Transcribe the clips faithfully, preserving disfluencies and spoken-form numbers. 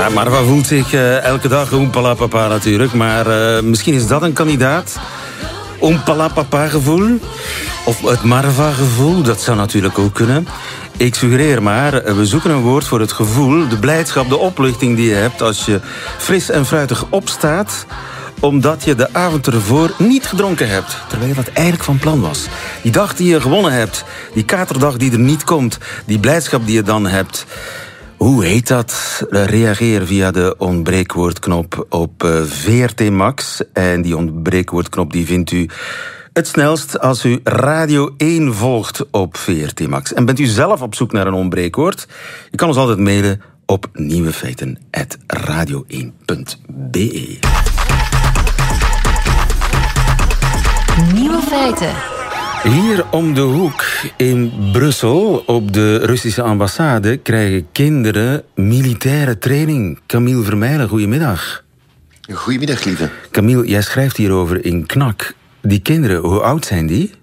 Ja, Marva voelt zich uh, elke dag oempalapapa natuurlijk. Maar uh, misschien is dat een kandidaat. Oempalapapa gevoel. Of het Marva gevoel, dat zou natuurlijk ook kunnen. Ik suggereer maar, we zoeken een woord voor het gevoel, de blijdschap, de opluchting die je hebt als je fris en fruitig opstaat, omdat je de avond ervoor niet gedronken hebt, terwijl dat eigenlijk van plan was. Die dag die je gewonnen hebt, die katerdag die er niet komt, die blijdschap die je dan hebt. Hoe heet dat? Reageer via de ontbreekwoordknop op V R T Max. En die ontbreekwoordknop die vindt u het snelst als u Radio één volgt op V R T Max. En bent u zelf op zoek naar een ontbreekwoord? Je kan ons altijd mailen op nieuwefeiten apenstaartje radio één punt b e. Nieuwe feiten. Hier om de hoek in Brussel, op de Russische ambassade, krijgen kinderen militaire training. Camille Vermeilen, goedemiddag. Goedemiddag, lieve. Camille, jij schrijft hierover in Knak. Die kinderen, hoe oud zijn die?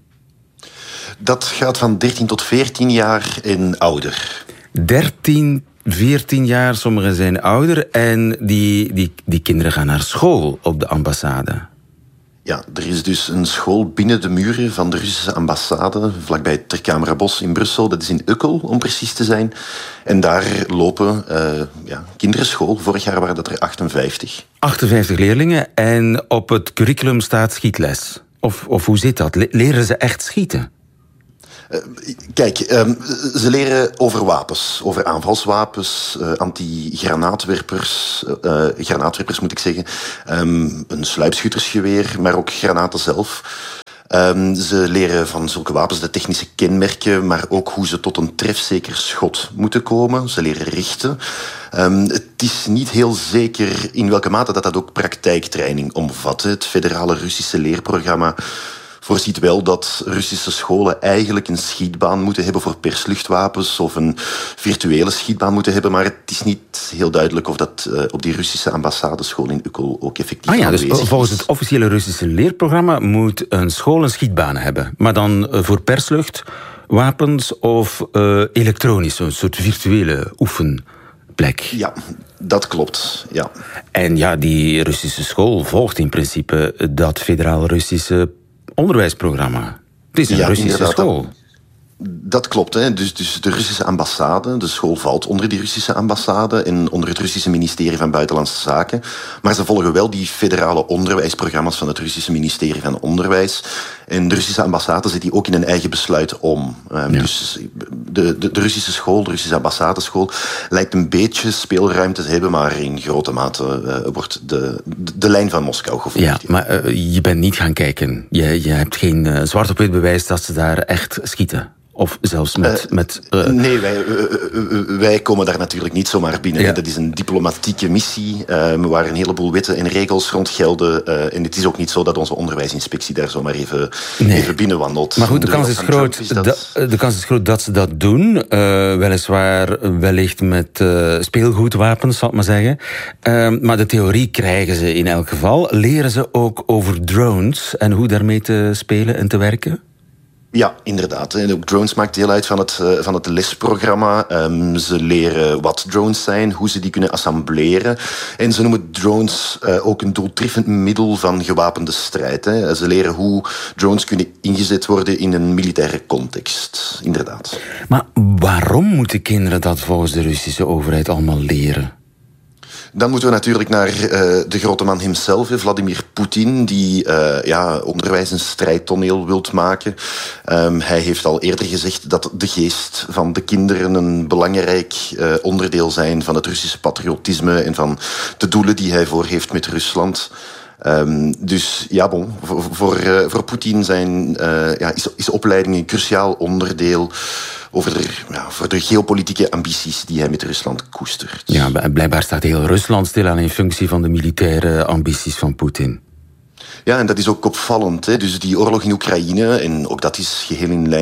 Dat gaat van dertien tot veertien jaar en ouder. dertien, veertien jaar, sommigen zijn ouder. En die, die, die kinderen gaan naar school op de ambassade. Ja, er is dus een school binnen de muren van de Russische ambassade, vlakbij het Ter Kamerabos in Brussel. Dat is in Ukkel, om precies te zijn. En daar lopen uh, ja, kinderen school. Vorig jaar waren dat er achtenvijftig. achtenvijftig leerlingen en op het curriculum staat schietles. Of, of hoe zit dat? Leren ze echt schieten? Uh, kijk, um, ze leren over wapens, over aanvalswapens, uh, anti-granaatwerpers, uh, granaatwerpers moet ik zeggen, um, een sluipschuttersgeweer, maar ook granaten zelf. Um, ze leren van zulke wapens de technische kenmerken, maar ook hoe ze tot een trefzeker schot moeten komen. Ze leren richten. Um, het is niet heel zeker in welke mate dat dat ook praktijktraining omvat. Het federale Russische leerprogramma voorziet wel dat Russische scholen eigenlijk een schietbaan moeten hebben voor persluchtwapens of een virtuele schietbaan moeten hebben, maar het is niet heel duidelijk of dat uh, op die Russische ambassadeschool in Ukkel ook effectief ah ja, aanwezig dus is. Volgens het officiële Russische leerprogramma moet een school een schietbaan hebben, maar dan uh, voor persluchtwapens of uh, elektronisch, een soort virtuele oefenplek. Ja, dat klopt, ja. En ja, die Russische school volgt in principe dat federaal Russische onderwijsprogramma. Het is een ja, Russische school. Dat, dat klopt. Hè. Dus, dus de Russische ambassade, de school valt onder die Russische ambassade en onder het Russische ministerie van Buitenlandse Zaken. Maar ze volgen wel die federale onderwijsprogramma's van het Russische ministerie van Onderwijs. En de Russische ambassade zet die ook in een eigen besluit om. Um, ja. Dus de, de, de Russische school, de Russische ambassadeschool, lijkt een beetje speelruimte te hebben, maar in grote mate uh, wordt de, de, de lijn van Moskou gevolgd. Ja, maar uh, je bent niet gaan kijken. Je, je hebt geen uh, zwart op wit bewijs dat ze daar echt schieten. Of zelfs met... Uh, met uh... Nee, wij, uh, uh, wij komen daar natuurlijk niet zomaar binnen. Ja. Dat is een diplomatieke missie uh, waar een heleboel wetten en regels rond gelden. Uh, en het is ook niet zo dat onze onderwijsinspectie daar zomaar even, nee. even binnenwandelt. Maar goed, de kans is, groot, is dat... de, de kans is groot dat ze dat doen. Uh, weliswaar wellicht met uh, speelgoedwapens, zal ik maar zeggen. Uh, maar de theorie krijgen ze in elk geval. Leren ze ook over drones en hoe daarmee te spelen en te werken? Ja, inderdaad. En ook drones maakt deel uit van het, uh, van het lesprogramma. Um, ze leren wat drones zijn, hoe ze die kunnen assembleren. En ze noemen drones uh, ook een doeltreffend middel van gewapende strijd. Hè. Ze leren hoe drones kunnen ingezet worden in een militaire context. Inderdaad. Maar waarom moeten kinderen dat volgens de Russische overheid allemaal leren? Dan moeten we natuurlijk naar uh, de grote man hemzelf, Vladimir Poetin, die uh, ja, onderwijs een strijdtoneel wilt maken. Um, hij heeft al eerder gezegd dat de geest van de kinderen een belangrijk uh, onderdeel zijn van het Russische patriotisme en van de doelen die hij voor heeft met Rusland. Um, dus ja, bon, voor, voor, uh, voor Poetin zijn, uh, ja, is, is opleiding een cruciaal onderdeel over de, ja, voor de geopolitieke ambities die hij met Rusland koestert. Ja, blijkbaar staat heel Rusland stilaan in functie van de militaire ambities van Poetin. Ja, en dat is ook opvallend. Hè? Dus die oorlog in Oekraïne, en ook dat is geheel in lijn met het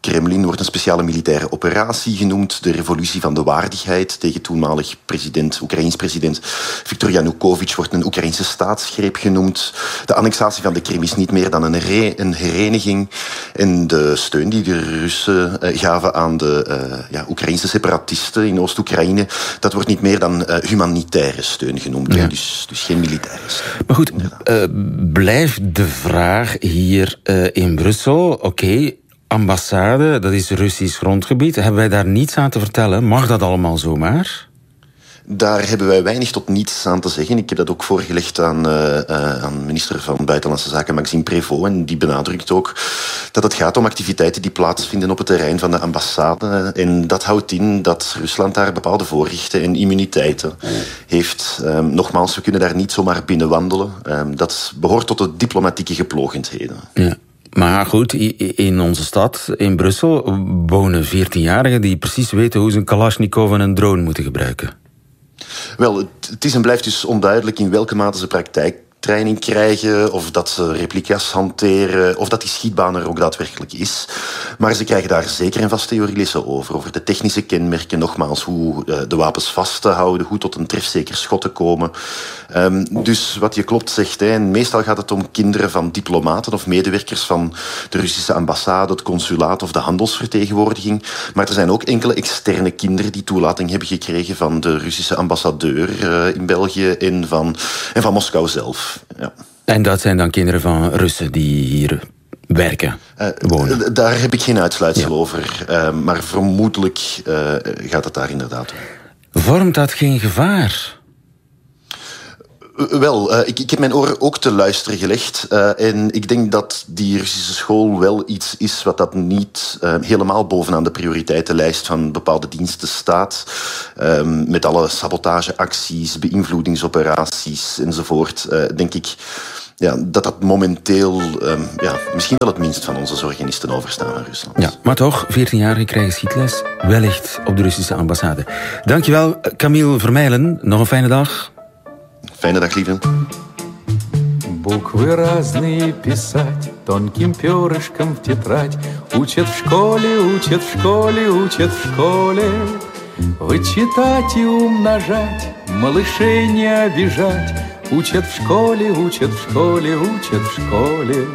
Kremlin wordt een speciale militaire operatie genoemd. De revolutie van de waardigheid tegen toenmalig president, Oekraïns president Viktor Yanukovych wordt een Oekraïnse staatsgreep genoemd. De annexatie van de Krim is niet meer dan een, re- een hereniging. En de steun die de Russen uh, gaven aan de uh, ja, Oekraïnse separatisten in Oost-Oekraïne, dat wordt niet meer dan uh, humanitaire steun genoemd. Ja. Dus, dus geen militaire steun. Maar goed, uh, blijft de vraag hier uh, in Brussel, oké, okay, ambassade, dat is Russisch grondgebied. Hebben wij daar niets aan te vertellen? Mag dat allemaal zomaar? Daar hebben wij weinig tot niets aan te zeggen. Ik heb dat ook voorgelegd aan, uh, uh, aan minister van Buitenlandse Zaken Maxime Prévost. En die benadrukt ook dat het gaat om activiteiten die plaatsvinden op het terrein van de ambassade. En dat houdt in dat Rusland daar bepaalde voorrechten en immuniteiten heeft. Um, nogmaals, we kunnen daar niet zomaar binnenwandelen. Um, dat behoort tot de diplomatieke geplogendheden. Ja. Maar goed, in onze stad, in Brussel, wonen veertienjarigen die precies weten hoe ze een Kalashnikov en een drone moeten gebruiken. Wel, het, het is en blijft dus onduidelijk in welke mate ze praktijktraining krijgen, of dat ze replica's hanteren, of dat die schietbaan er ook daadwerkelijk is. Maar ze krijgen daar zeker en vast theorielessen over, over de technische kenmerken, nogmaals, hoe uh, de wapens vast te houden, hoe tot een trefzeker schot te komen. Um, dus wat je klopt zegt, hè, en meestal gaat het om kinderen van diplomaten of medewerkers van de Russische ambassade, het consulaat of de handelsvertegenwoordiging. Maar er zijn ook enkele externe kinderen die toelating hebben gekregen van de Russische ambassadeur uh, in België en van, en van Moskou zelf. Ja. En dat zijn dan kinderen van Russen die hier werken, uh, wonen? Daar heb ik geen uitsluitsel ja. over, uh, maar vermoedelijk uh, gaat het daar inderdaad om. Vormt dat geen gevaar? Wel, uh, ik, ik heb mijn oren ook te luisteren gelegd. Uh, en ik denk dat die Russische school wel iets is wat dat niet uh, helemaal bovenaan de prioriteitenlijst van bepaalde diensten staat. Um, met alle sabotageacties, beïnvloedingsoperaties enzovoort. Uh, denk ik ja, dat dat momenteel um, ja, misschien wel het minst van onze zorgen is ten overstaan aan Rusland. Ja, maar toch, veertienjarigen krijgen schietles. Wellicht op de Russische ambassade. Dankjewel, Camille Vermeilen. Nog een fijne dag. Fijne dag, lieve. Буквы разные писать тонким перышком в тетрадь. Учат в школе, учат в школе, учат в школе. Вычитать и умножать, малышей не обижать. Учат в школе, учат в школе, учат в школе.